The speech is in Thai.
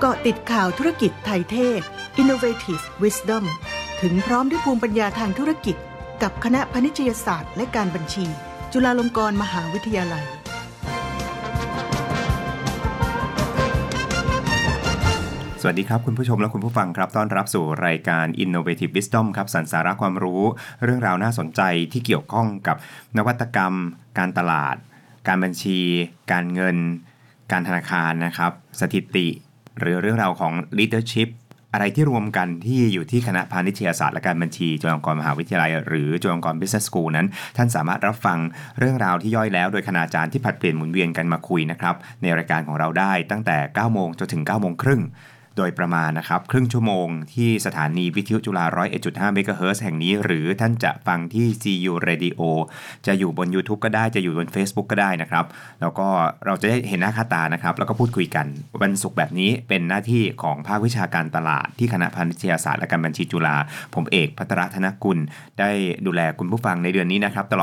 เกาะติดข่าวธุรกิจไทยเทศ Innovative Wisdom ถึงพร้อมด้วยภูมิปัญญาทางธุรกิจกับคณะพาณิชยศาสตร์และการบัญชีจุฬาลงกรณ์มหาวิทยาลัยสวัสดีครับคุณผู้ชมและคุณผู้ฟังครับต้อนรับสู่รายการ Innovative Wisdom ครับสรรสาระความรู้เรื่องราวน่าสนใจที่เกี่ยวข้องกับนวัตกรรมการตลาดการบัญชีการเงินการธนาคารนะครับสถิติหรือเรื่องราวของ leadership อะไรที่รวมกันที่อยู่ที่คณะพาณิชยศาสตร์และการบัญชีจุฬาลงกรณ์มหาวิทยาลัยหรือจุฬาลงกรณ์ Business School นั้นท่านสามารถรับฟังเรื่องราวที่ย่อยแล้วโดยคณาจารย์ที่ผลัดเปลี่ยนหมุนเวียนกันมาคุยนะครับในรายการของเราได้ตั้งแต่ 9 โมงจนถึง 9 โมงครึ่งโดยประมาณนะครับครึ่งชั่วโมงที่สถานีวิทยุจุฬา 101.5 เมกะเฮิรตซ์แห่งนี้หรือท่านจะฟังที่ CU Radio จะอยู่บน YouTube ก็ได้จะอยู่บน Facebook ก็ได้นะครับแล้วก็เราจะได้เห็นหน้าค่าตานะครับแล้วก็พูดคุยกันวันศุกร์แบบนี้เป็นหน้าที่ของภาควิชาการตลาดที่คณะพาณิชยศาสตร์และการบัญชีจุฬาผมเอกภัทรธนกุลได้ดูแลคุณผู้ฟังในเดือนนี้นะครับตลอด